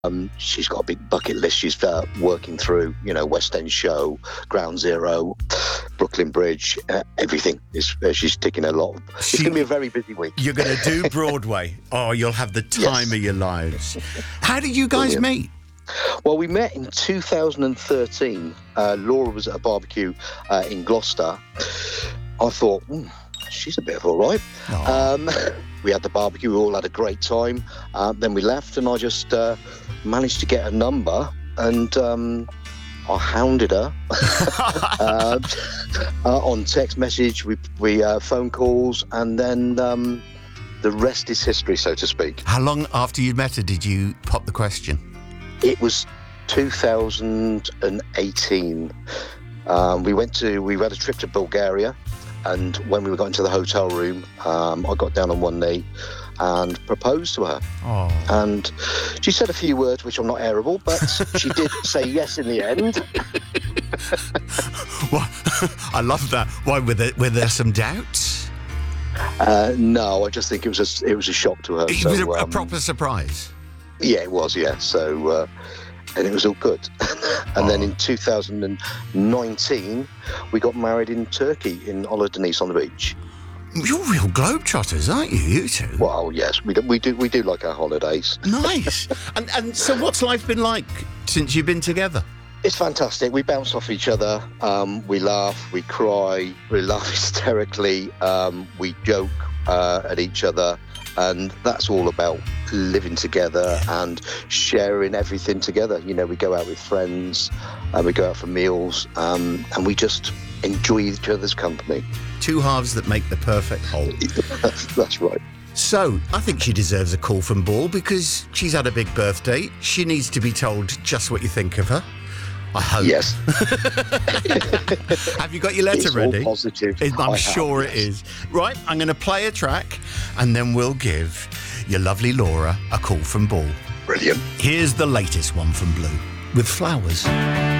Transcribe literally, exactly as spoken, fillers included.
Um, she's got a big bucket list. She's uh, working through, you know, West End Show, Ground Zero, Brooklyn Bridge, uh, everything. Is uh, she's ticking a lot. It's going to be a very busy week. You're going to do Broadway. Oh, you'll have the time yes. of your lives. How did you guys Brilliant. meet? Well, we met in two thousand thirteen. Uh, Laura was at a barbecue uh, in Gloucester. I thought, mm, she's a bit of all right. Um, we had the barbecue. We all had a great time. Uh, then we left, and I just uh, managed to get a number, and um, I hounded her uh, uh, on text message, we, we uh, phone calls, and then um, the rest is history, so to speak. How long after you met her did you pop the question? It was two thousand eighteen. Um, we went to, we had a trip to Bulgaria, and when we got into the hotel room, um, I got down on one knee and proposed to her. Oh. And she said a few words which are not airable, but she did say yes in the end. Well, I love that. Why, were there, were there some doubts? Uh, no, I just think it was a, it was a shock to her. It so, was a, a um, proper surprise. Yeah, it was, yeah. So, uh, and it was all good. And oh. then in two thousand nineteen, we got married in Turkey, in Ola Denise on the beach. You're real globetrotters, aren't you, you two? Well, yes, we do, we do, we do like our holidays. Nice. and and so what's life been like since you've been together? It's fantastic. We bounce off each other. Um, we laugh, we cry, we laugh hysterically. Um, we joke uh, at each other. And that's all about living together and sharing everything together. You know, we go out with friends, and we go out for meals, um, and we just enjoy each other's company. Two halves that make the perfect whole. that's, that's right. So, I think she deserves a call from Ball because she's had a big birthday. She needs to be told just what you think of her. I hope. Yes. Have you got your letter it's ready? All positive. I'm I sure have, it yes. is. Right, I'm going to play a track and then we'll give your lovely Laura a call from Ball. Brilliant. Here's the latest one from Blue with Flowers.